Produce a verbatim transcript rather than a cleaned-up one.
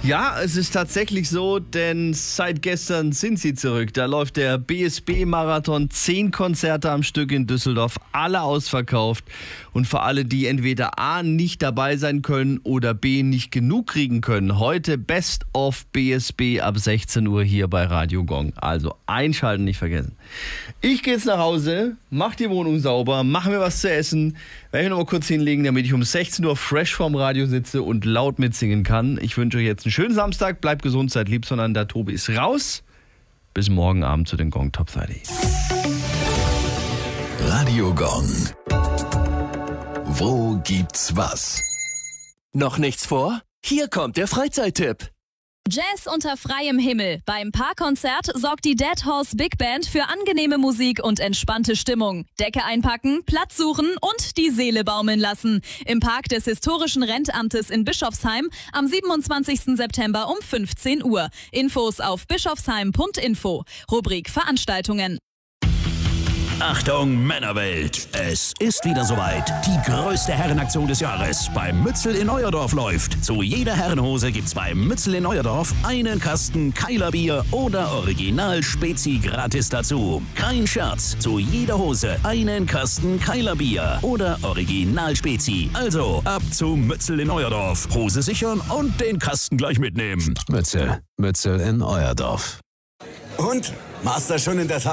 Ja, es ist tatsächlich so, denn seit gestern sind sie zurück. Da läuft der B S B-Marathon, zehn Konzerte am Stück in Düsseldorf, alle ausverkauft. Und für alle, die entweder A, nicht dabei sein können oder B, nicht genug kriegen können, heute Best of B S B ab sechzehn Uhr hier bei Radio Gong. Also einschalten nicht vergessen. Ich gehe jetzt nach Hause, mach die Wohnung sauber, mach mir was zu essen, werde ich noch mal kurz hinlegen, damit ich um sechzehn Uhr fresh vorm Radio sitze und laut mitsingen kann. Ich wünsche euch jetzt einen schönen Samstag, bleibt gesund, seid lieb zueinander. Tobi ist raus. Bis morgen Abend zu den Gong Top dreißig. Radio Gong. Wo gibt's was? Noch nichts vor? Hier kommt der Freizeittipp. Jazz unter freiem Himmel. Beim Parkkonzert sorgt die Dead Horse Big Band für angenehme Musik und entspannte Stimmung. Decke einpacken, Platz suchen und die Seele baumeln lassen. Im Park des Historischen Rentamtes in Bischofsheim am siebenundzwanzigsten September um fünfzehn Uhr. Infos auf bischofsheim punkt info. Rubrik Veranstaltungen. Achtung Männerwelt, es ist wieder soweit. Die größte Herrenaktion des Jahres beim Mützel in Euerdorf läuft. Zu jeder Herrenhose gibt's beim Mützel in Euerdorf einen Kasten Keiler Bier oder Original Spezi gratis dazu. Kein Scherz, zu jeder Hose einen Kasten Keiler Bier oder Original Spezi. Also ab zum Mützel in Euerdorf. Hose sichern und den Kasten gleich mitnehmen. Mützel, Mützel in Euerdorf. Und? Master schon in der Tasche?